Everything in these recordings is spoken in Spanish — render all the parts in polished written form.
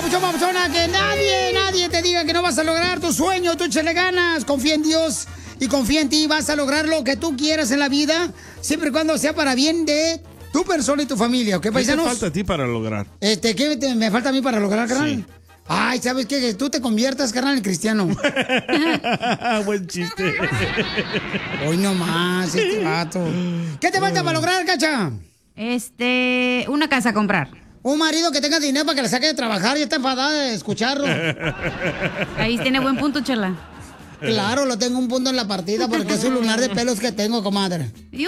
papuchón, papuchona, que nadie te diga que no vas a lograr tu sueño, tú échale ganas, confía en Dios y confía en ti, vas a lograr lo que tú quieras en la vida, siempre y cuando sea para bien de tu persona y tu familia, ¿ok, paisanos? ¿Qué te falta a ti para lograr? ¿Qué me falta a mí para lograr, carnal? Sí. Ay, ¿sabes qué? Que tú te conviertas, carnal, en cristiano. Buen chiste. Hoy nomás, este vato. ¿Qué te falta para lograr, Cacha? Una casa a comprar. Un marido que tenga dinero para que le saque de trabajar y está enfadada de escucharlo. Ahí tiene buen punto, Chela. Claro, lo tengo un punto en la partida porque es un lunar de pelos que tengo, comadre. ¿Qué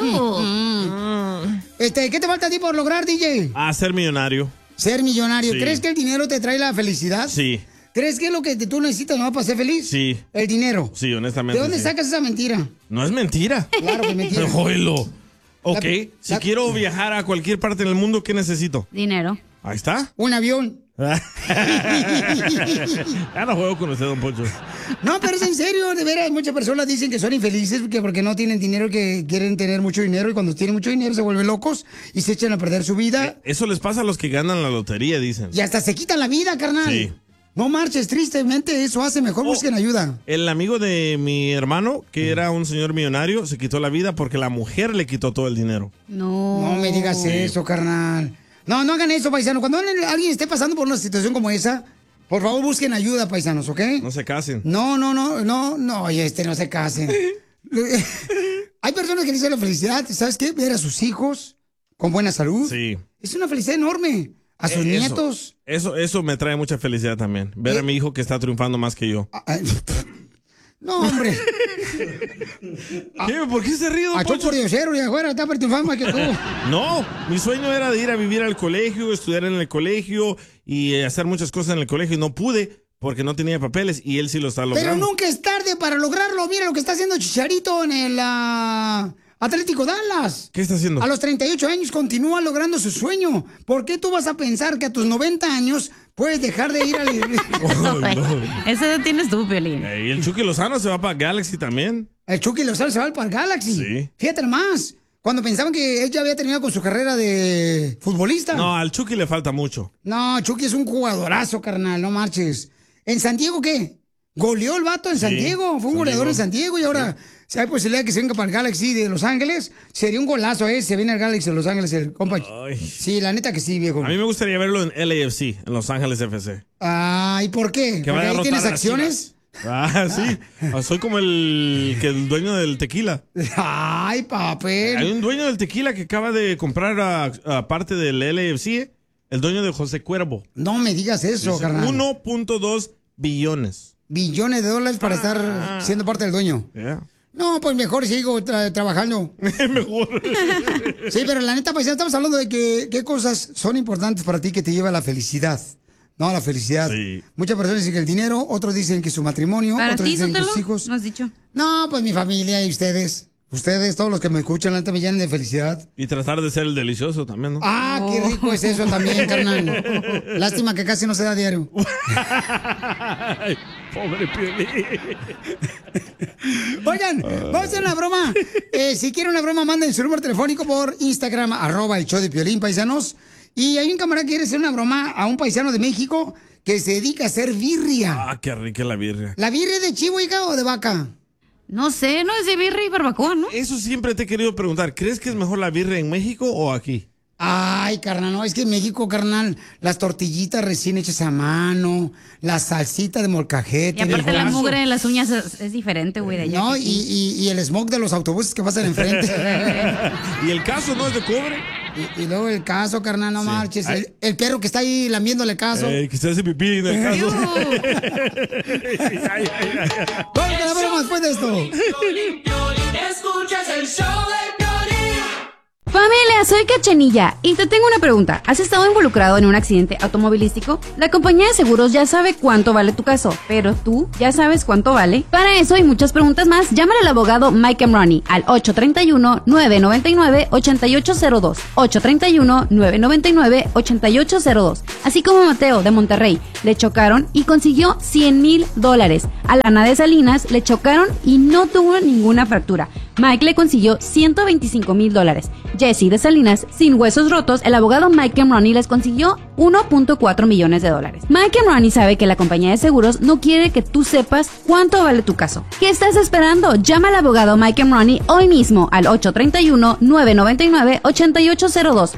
te falta a ti por lograr, DJ? Ser millonario. Ser millonario. Sí. ¿Crees que el dinero te trae la felicidad? Sí. ¿Crees que es lo que tú necesitas no para ser feliz? Sí. El dinero. Sí, honestamente. ¿De dónde sí. sacas esa mentira? No es mentira. Claro que es mentira. Oílo. Ok, si quiero viajar a cualquier parte del mundo, ¿qué necesito? Dinero. Ahí está. Un avión. Ya no juego con usted, don Poncho. No, pero es en serio, de veras, muchas personas dicen que son infelices porque no tienen dinero, que quieren tener mucho dinero y cuando tienen mucho dinero se vuelven locos y se echan a perder su vida. Eso les pasa a los que ganan la lotería, dicen. Y hasta se quitan la vida, carnal. Sí. No marches, tristemente, eso hace mejor, busquen ayuda. El amigo de mi hermano, que era un señor millonario, se quitó la vida porque la mujer le quitó todo el dinero. No me digas eso, carnal. No hagan eso, paisano. Cuando alguien esté pasando por una situación como esa, por favor busquen ayuda, paisanos, ¿ok? No se casen. No, oye, no se casen. Hay personas que dicen la felicidad, ¿sabes qué? Ver a sus hijos con buena salud. Sí. Es una felicidad enorme. A sus nietos. Eso me trae mucha felicidad también. Ver a mi hijo que está triunfando más que yo. No, hombre. ¿Qué? ¿Por qué se ríe, don Poncho? por diosero y afuera está triunfando más que tú. No, mi sueño era de ir a vivir al colegio, estudiar en el colegio y hacer muchas cosas en el colegio y no pude porque no tenía papeles y él sí lo está logrando. Pero nunca es tarde para lograrlo. Mira lo que está haciendo Chicharito en el Atlético Dallas. ¿Qué está haciendo? A los 38 años continúa logrando su sueño. ¿Por qué tú vas a pensar que a tus 90 años puedes dejar de ir al... Esa edad tienes tú, Piolín. Y el Chucky Lozano se va para Galaxy también. El Chucky Lozano se va para Galaxy. Sí. Fíjate más. Cuando pensaban que él ya había terminado con su carrera de futbolista. No, al Chucky le falta mucho. No, Chucky es un jugadorazo, carnal, no marches. ¿En San Diego qué? Goleó el vato en San Diego. Fue un goleador en San Diego y ahora... Si hay posibilidad de que se venga para el Galaxy de Los Ángeles, sería un golazo, se viene al Galaxy de Los Ángeles el compa. Ay. Sí, la neta que sí, viejo. A mí me gustaría verlo en LAFC, en Los Ángeles FC. ¿Y por qué? Que ¿Porque vaya a ahí derrotar tienes a las acciones? Sí. Soy como el dueño del tequila. Ay, papel. Hay un dueño del tequila que acaba de comprar parte del LAFC, el dueño de José Cuervo. No me digas eso, carnal. 1.2 billones. Billones de dólares para estar siendo parte del dueño. Yeah. No, pues mejor sigo trabajando. Mejor. Sí, pero la neta, pues ya estamos hablando de qué cosas son importantes para ti que te lleva a la felicidad. No, la felicidad. Sí. Muchas personas dicen que el dinero, otros dicen que su matrimonio, ¿Para otros ti, dicen que Sotelo? sus hijos. ¿No has dicho? No, pues mi familia y ustedes. Ustedes, todos los que me escuchan, la neta me llenan de felicidad. Y tratar de ser el delicioso también, ¿no? Qué rico es eso también, carnal. Lástima que casi no se da diario. Ay, pobre Piolín. Oigan, vamos a hacer una broma. Si quieren una broma, manden su número telefónico por Instagram, @el show de Piolín, paisanos. Y hay un camarada que quiere hacer una broma a un paisano de México que se dedica a hacer birria. Qué rica la birria. ¿La birria es de chivo, hija, o de vaca? No sé, no es de birria y barbacoa, ¿no? Eso siempre te he querido preguntar. ¿Crees que es mejor la birria en México o aquí? Ay, carnal, no, es que en México, carnal, las tortillitas recién hechas a mano, la salsita de molcajete. Y aparte la brazo. mugre de las uñas es diferente, güey, de allá. No, que aquí. y el smog de los autobuses que pasan enfrente. ¿Y el caso no es de cobre? Y luego el caso, carnal, no marches. El perro que está ahí lamiéndole caso. Que se hace pipí en el caso. Vamos a la broma después de esto. Escuchas el show de Piolín. Familia, soy Cachanilla y te tengo una pregunta. ¿Has estado involucrado en un accidente automovilístico? La compañía de seguros ya sabe cuánto vale tu caso, pero ¿tú ya sabes cuánto vale? Para eso y muchas preguntas más, llámale al abogado Mike Amrani al 831-999-8802, 831-999-8802. Así como Mateo de Monterrey, le chocaron y consiguió $100,000. A Lana de Salinas le chocaron y no tuvo ninguna fractura. Mike le consiguió $125,000. Jesse de Salinas, sin huesos rotos, el abogado Mike Emroni les consiguió $1.4 millones. Mike Emroni sabe que la compañía de seguros no quiere que tú sepas cuánto vale tu caso. ¿Qué estás esperando? Llama al abogado Mike Emroni hoy mismo al 831-999-8802.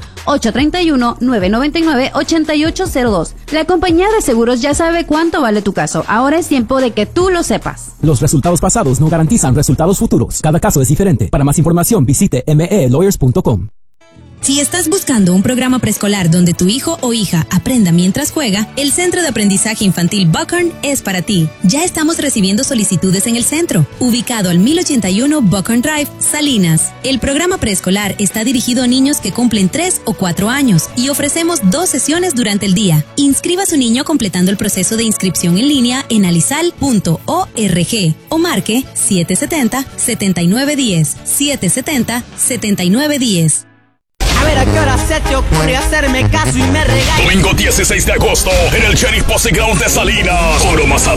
831-999-8802. La compañía de seguros ya sabe cuánto vale tu caso. Ahora es tiempo de que tú lo sepas. Los resultados pasados no garantizan resultados futuros. Cada caso es diferente. Para más información, visite melawyers.com. Si estás buscando un programa preescolar donde tu hijo o hija aprenda mientras juega, el Centro de Aprendizaje Infantil Buckhorn es para ti. Ya estamos recibiendo solicitudes en el centro, ubicado al 1081 Buckhorn Drive, Salinas. El programa preescolar está dirigido a niños que cumplen 3 o 4 años y ofrecemos 2 sesiones durante el día. Inscriba a su niño completando el proceso de inscripción en línea en alisal.org o marque 770-7910. 770-7910. A ver a qué hora se te ocurre hacerme caso y me regañas. Domingo 16 de agosto en el Sheriff Posse Ground de Salinas. Oro Mazatlán.